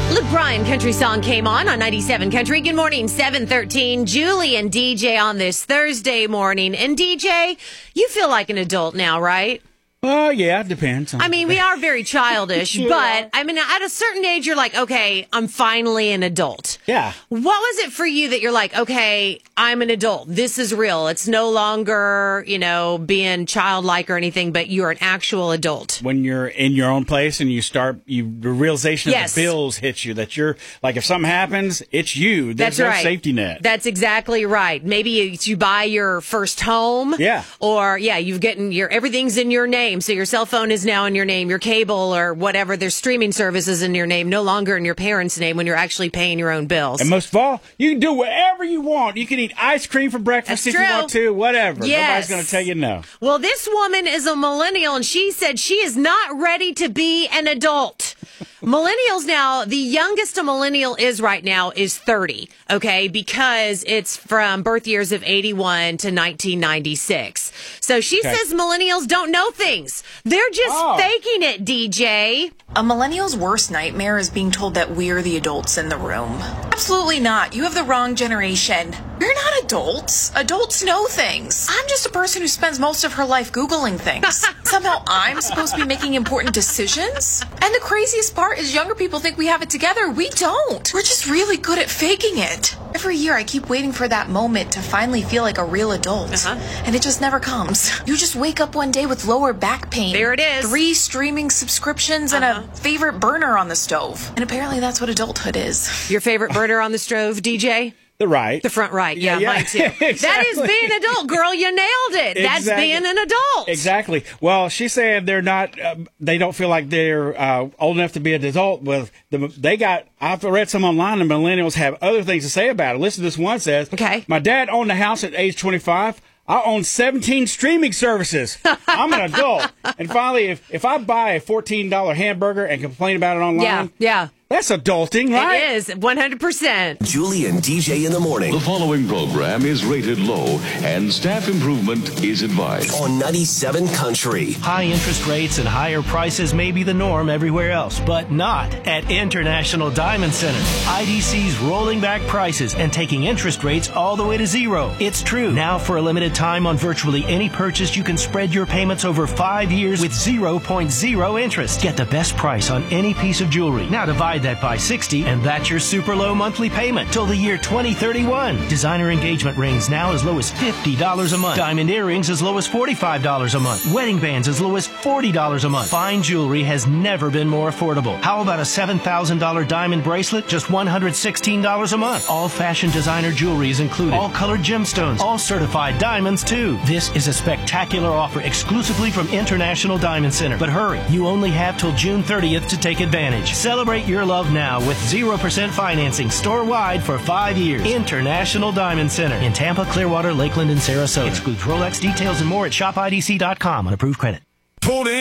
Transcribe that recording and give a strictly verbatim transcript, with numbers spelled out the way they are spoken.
Luke Bryan country song came on on ninety-seven Country. Good morning, seven thirteen. Julie and D J on this Thursday morning. And D J, you feel like an adult now, right? Oh, uh, yeah, it depends. I mean, we are very childish, yeah. But, I mean, at a certain age, you're like, okay, I'm finally an adult. Yeah. What was it for you that you're like, okay, I'm an adult. This is real. It's no longer, you know, being childlike or anything, but you're an actual adult. When you're in your own place and you start, you the realization yes. that the bills hit you, that you're, like, if something happens, it's you. There's That's no right. safety net. That's exactly right. Maybe you, you buy your first home. Yeah. Or, yeah, you've gotten your, everything's in your name. So your cell phone is now in your name, your cable or whatever, there's streaming services in your name, no longer in your parents' name when you're actually paying your own bills. And most of all, you can do whatever you want. You can eat ice cream for breakfast That's if true. you want to, whatever. Yes. Nobody's going to tell you no. Well, this woman is a millennial, and she said she is not ready to be an adult. Millennials now, the youngest a millennial is right now is thirty, okay, because it's from birth years of eighty-one to nineteen ninety-six. So she okay. says millennials don't know things. They're just oh. faking it, D J. A millennial's worst nightmare is being told that we're the adults in the room. Absolutely not. You have the wrong generation. You're not adults. Adults know things. I'm just a person who spends most of her life Googling things. Somehow I'm supposed to be making important decisions? And the craziest part is younger people think we have it together. We don't. We're just really good at faking it. Every year I keep waiting for that moment to finally feel like a real adult. Uh-huh. And it just never comes. You just wake up one day with lower back pain. There it is. Three streaming subscriptions uh-huh. and a favorite burner on the stove. And apparently that's what adulthood is. Your favorite burner on the stove, D J? The right. The front right. Yeah, yeah, yeah. mine too. Exactly. That is being an adult, girl. You nailed it. That's Exactly. being an adult. Exactly. Well, she said they're not, uh, they don't feel like they're uh, old enough to be an adult. Well, the, they got, I've read some online, and millennials have other things to say about it. Listen to this one says, okay. My dad owned a house at age twenty-five. I own seventeen streaming services. I'm an adult. And finally, if, if I buy a fourteen dollar hamburger and complain about it online, yeah, yeah. that's adulting, right? It is, one hundred percent. Julie and D J in the morning. The following program is rated low, and staff improvement is advised. On ninety-seven Country. High interest rates and higher prices may be the norm everywhere else, but not at International Diamond Center. I D C's rolling back prices and taking interest rates all the way to zero. It's true. Now, for a limited time on virtually any purchase, you can spread your payments over five years with zero point zero interest. Get the best price on any piece of jewelry. Now divide that by sixty, and that's your super low monthly payment till the year twenty thirty-one. Designer engagement rings now as low as fifty dollars a month. Diamond earrings as low as forty-five dollars a month. Wedding bands as low as forty dollars a month. Fine jewelry has never been more affordable. How about a seven thousand dollar diamond bracelet? Just one hundred sixteen dollars a month. All fashion designer jewelry is included. All colored gemstones. All certified diamonds too. This is a spectacular offer exclusively from International Diamond Center. But hurry, you only have till June thirtieth to take advantage. Celebrate your love now with zero percent financing store-wide for five years. International Diamond Center in Tampa, Clearwater, Lakeland, and Sarasota. Excludes Rolex. Details and more at shop I D C dot com on approved credit. Pulled in.